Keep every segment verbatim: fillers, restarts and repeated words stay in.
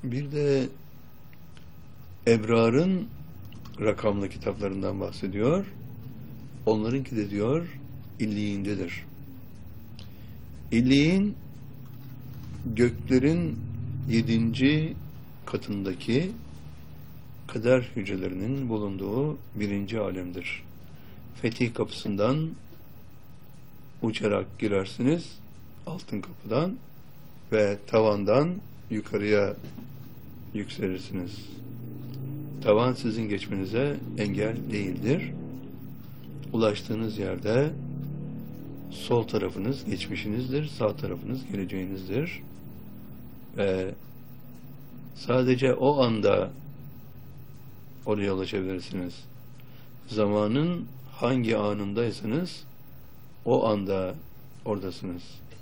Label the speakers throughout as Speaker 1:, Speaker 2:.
Speaker 1: Bir de Ebrar'ın rakamlı kitaplarından bahsediyor. Onlarınki de diyor İlliğindedir. İlliğin göklerin yedinci katındaki kader hücrelerinin bulunduğu birinci alemdir. Fetih kapısından uçarak girersiniz, altın kapıdan ve tavandan yukarıya yükselirsiniz. Tavan sizin geçmenize engel değildir. Ulaştığınız yerde sol tarafınız geçmişinizdir, sağ tarafınız geleceğinizdir. Ve sadece o anda oraya ulaşabilirsiniz. Zamanın hangi anındaysanız o anda oradasınız.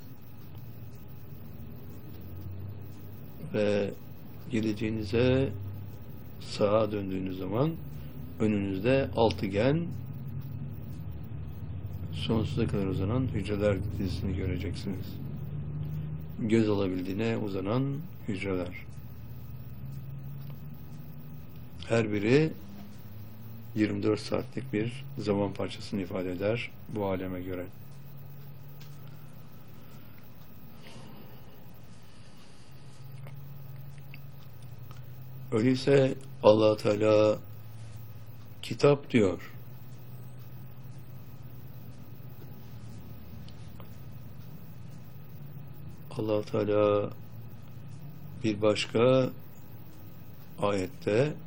Speaker 1: Ve geleceğinize sağa döndüğünüz zaman önünüzde altıgen, sonsuza kadar uzanan hücreler dizisini göreceksiniz. Göz alabildiğine uzanan hücreler. Her biri yirmi dört saatlik bir zaman parçasını ifade eder bu aleme göre. Öyleyse Allah Teala kitap diyor. Allah Teala bir başka ayette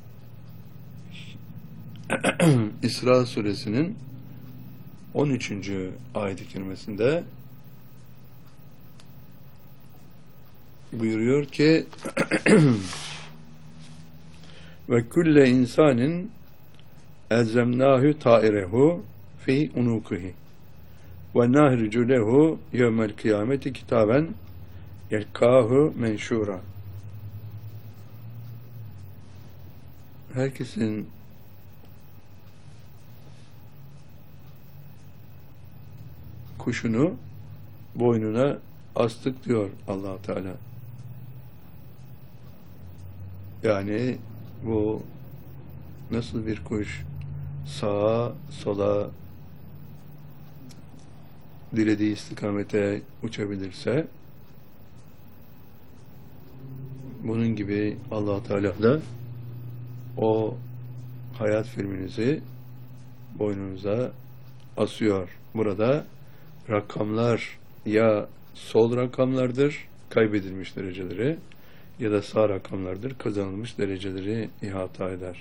Speaker 1: İsra suresinin on üçüncü ayet-i kerimesinde buyuruyor ki ve külle insanin elzemnâhü tairehu fi unukuhi ve nahricu lehu yevmel kıyameti kitaben yelkâhu menşûra. Herkesin kuşunu boynuna astık diyor Allah Teala. Yani bu nasıl bir kuş sağa sola dilediği istikamete uçabilirse bunun gibi Allah Teala da o hayat filminizi boynunuza asıyor. Burada rakamlar ya sol rakamlardır, kaybedilmiş dereceleri, ya da sağ rakamlardır, kazanılmış dereceleri ihata eder.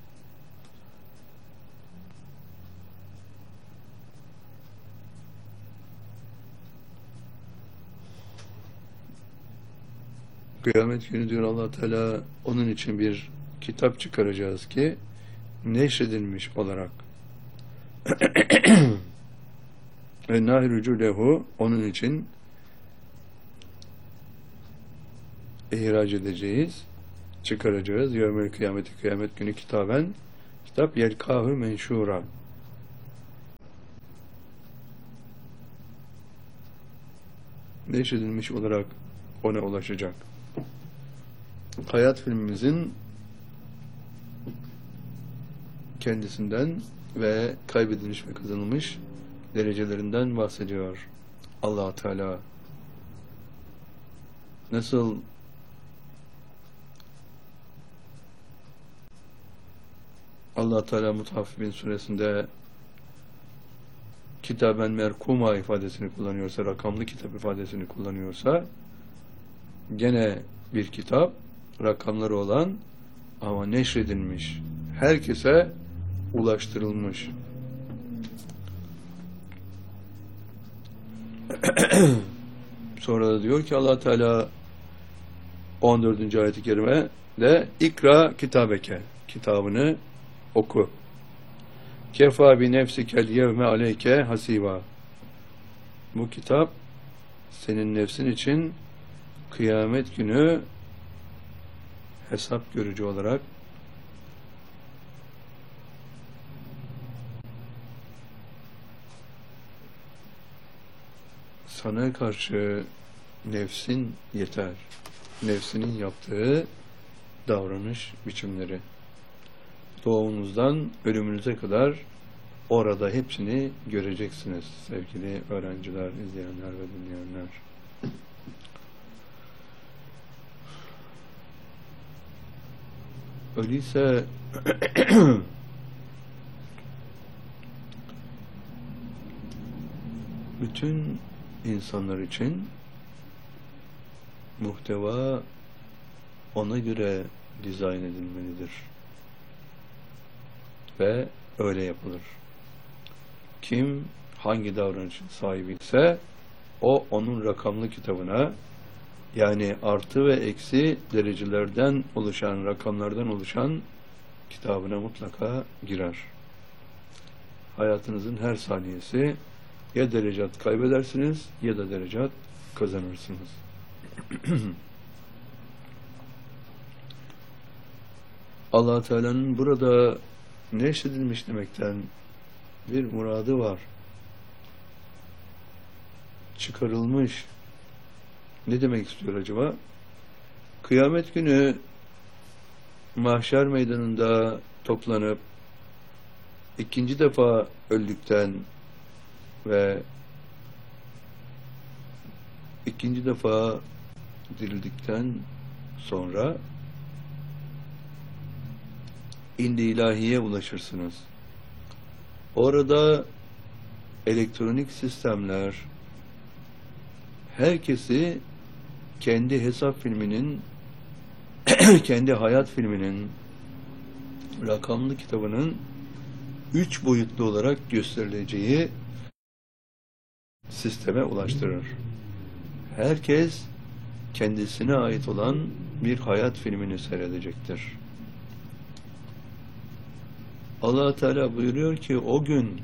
Speaker 1: Kıyamet günü diyor Allah Teala, onun için bir kitap çıkaracağız ki neşredilmiş olarak ve nahrucu lehu, onun için ihraç edeceğiz, çıkaracağız. Yevmel kıyameti, kıyamet günü kitaben, kitap yelkâhu menşûra. Neşredilmiş olarak ona ulaşacak. Hayat filmimizin kendisinden ve kaybedilmiş ve kazanılmış derecelerinden bahsediyor Allah Teala. Nasıl Allah Teala Mutaffifin suresinde kitaben merkuma ifadesini kullanıyorsa, rakamlı kitap ifadesini kullanıyorsa, gene bir kitap, rakamları olan ama neşredilmiş, herkese ulaştırılmış. Sonra da diyor ki Allah Teala on dördüncü ayet-i kerime de ikra kitabeke, kitabını oku. Kefa bi nefsikel yevme aleyke hasiba. Bu kitap senin nefsin için kıyamet günü hesap görücü olarak sana karşı nefsin yeter. nefsinin yaptığı davranış biçimleri. Doğumunuzdan ölümünüze kadar orada hepsini göreceksiniz sevgili öğrenciler, izleyenler ve dinleyenler. Öyleyse bütün insanlar için muhteva ona göre dizayn edilmelidir. Ve öyle yapılır. Kim hangi davranışın sahibi ise o onun rakamlı kitabına, yani artı ve eksi derecelerden oluşan, rakamlardan oluşan kitabına mutlaka girer. Hayatınızın her saniyesi ya derecat kaybedersiniz ya da derecat kazanırsınız. Allah Teala'nın burada neşredilmiş demekten bir muradı var. Çıkarılmış. Ne demek istiyor acaba? Kıyamet günü mahşer meydanında toplanıp ikinci defa öldükten ve ikinci defa dirildikten sonra indi ilahiye ulaşırsınız. Orada elektronik sistemler herkesi kendi hesap filminin kendi hayat filminin rakamlı kitabının üç boyutlu olarak gösterileceği sisteme ulaştırır. Herkes kendisine ait olan bir hayat filmini seyredecektir. Allah Teala buyuruyor ki o gün,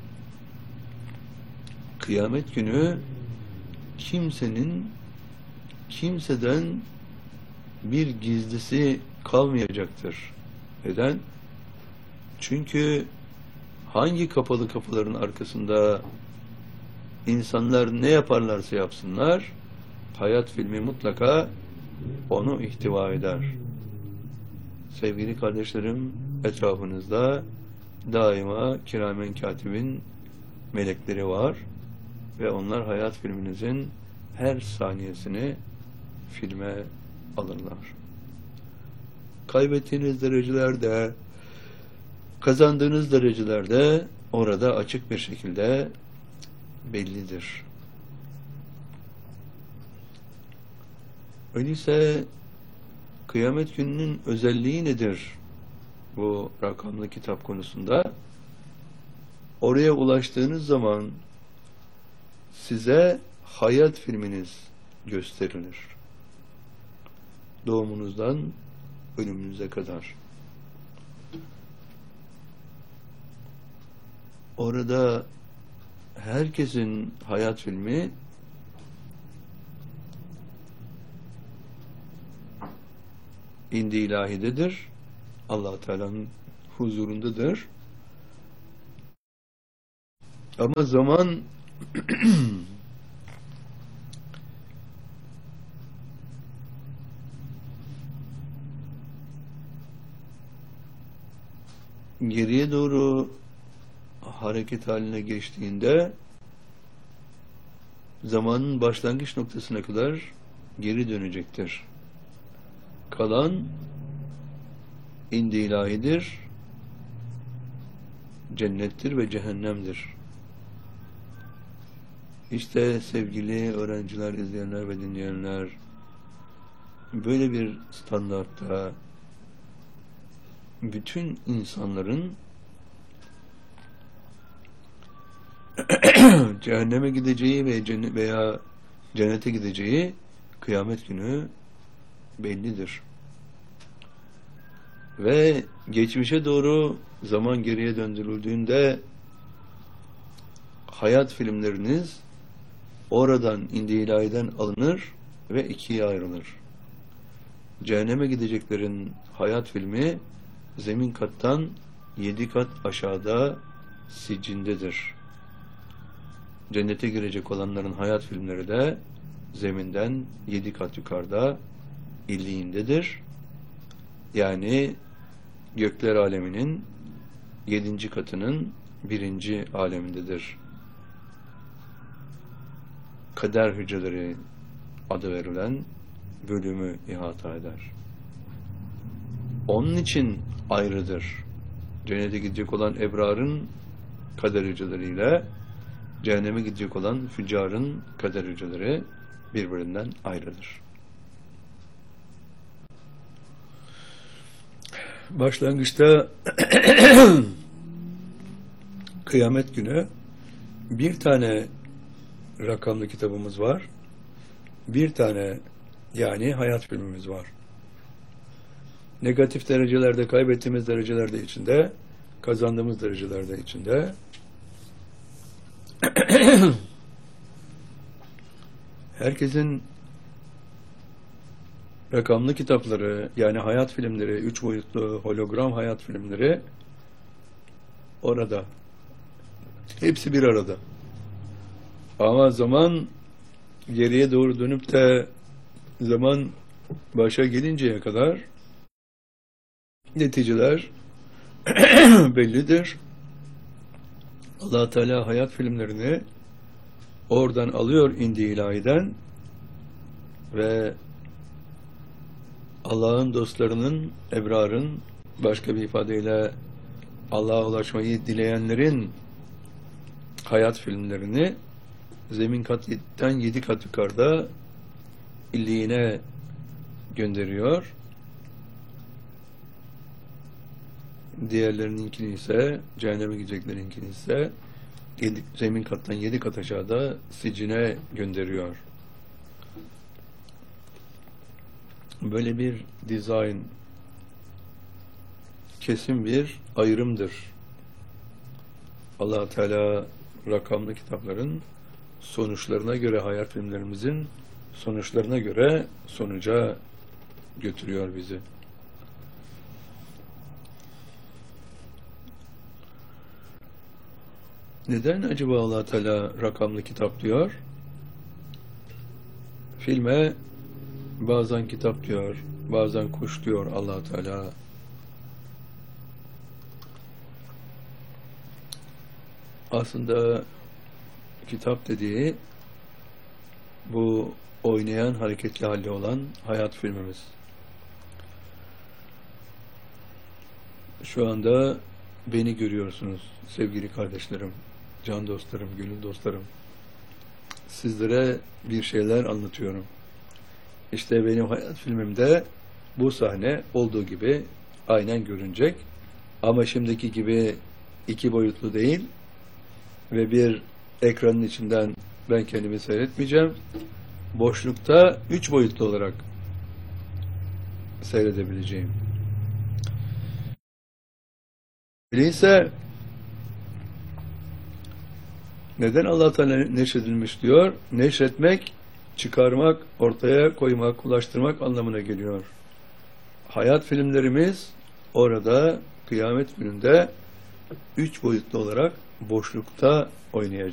Speaker 1: kıyamet günü, kimsenin kimseden bir gizlisi kalmayacaktır. Neden? Çünkü hangi kapalı kapıların arkasında insanlar ne yaparlarsa yapsınlar, hayat filmi mutlaka onu ihtiva eder. Sevgili kardeşlerim, etrafınızda daima kiramen katibin melekleri var ve onlar hayat filminizin her saniyesini filme alırlar. Kaybettiğiniz derecelerde, kazandığınız derecelerde orada açık bir şekilde bellidir. Öyleyse kıyamet gününün özelliği nedir? Bu rakamlı kitap konusunda oraya ulaştığınız zaman size hayat filminiz gösterilir. Doğumunuzdan ölümünüze kadar. Orada herkesin hayat filmi indi ilahidedir. Allah Teala'nın huzurundadır. Ama zaman geriye doğru hareket haline geçtiğinde zamanın başlangıç noktasına kadar geri dönecektir. Kalan indi ilahidir, cennettir ve cehennemdir. İşte sevgili öğrenciler, izleyenler ve dinleyenler, böyle bir standartta bütün insanların cehenneme gideceği ve cennet veya cennete gideceği kıyamet günü bellidir. Ve geçmişe doğru zaman geriye döndürüldüğünde hayat filmleriniz oradan indi ilahiden alınır ve ikiye ayrılır. Cehenneme gideceklerin hayat filmi zemin kattan yedi kat aşağıda siccindedir. Cennete girecek olanların hayat filmleri de zeminden yedi kat yukarıda illiğindedir. Yani gökler aleminin yedinci katının birinci alemindedir. Kader hücreleri adı verilen bölümü ihata eder. Onun için ayrıdır. Cennete gidecek olan ebrarın kader hücreleriyle cehenneme gidecek olan füccarın kader hücreleri birbirinden ayrıdır. Başlangıçta kıyamet günü bir tane rakamlı kitabımız var. Bir tane yani hayat filmimiz var. Negatif derecelerde, kaybettiğimiz derecelerde içinde, kazandığımız derecelerde içinde. Herkesin rakamlı kitapları, yani hayat filmleri, üç boyutlu hologram hayat filmleri orada. Hepsi bir arada. Ama zaman geriye doğru dönüp de zaman başa gelinceye kadar neticeler bellidir. Allah Teala hayat filmlerini oradan alıyor indi ilahiden ve Allah'ın dostlarının, ebrarın, başka bir ifadeyle Allah'a ulaşmayı dileyenlerin hayat filmlerini zemin kattan yedi kat yukarıda illiğine gönderiyor. Diğerlerininkini ise, cehenneme gideceklerinkini ise yedi, zemin kattan yedi kat aşağıda sicine gönderiyor. Böyle bir dizayn kesin bir ayrımdır. Allah Teala rakamlı kitapların sonuçlarına göre, hayat filmlerimizin sonuçlarına göre sonuca götürüyor bizi. Neden acaba Allah Teala rakamlı kitap diyor? Filme bazen kitap diyor, bazen kuş diyor Allah Teala. Aslında kitap dediği bu oynayan, hareketli halde olan hayat filmimiz. Şu anda beni görüyorsunuz sevgili kardeşlerim, can dostlarım, gönül dostlarım. Sizlere bir şeyler anlatıyorum. İşte benim hayat filmimde bu sahne olduğu gibi aynen görünecek. Ama şimdiki gibi iki boyutlu değil ve bir ekranın içinden ben kendimi seyretmeyeceğim. Boşlukta üç boyutlu olarak seyredebileceğim. Öyleyse neden Allah Teala neşredilmiş diyor? Neşretmek, çıkarmak, ortaya koymak, ulaştırmak anlamına geliyor. Hayat filmlerimiz orada kıyamet gününde üç boyutlu olarak boşlukta oynayacak.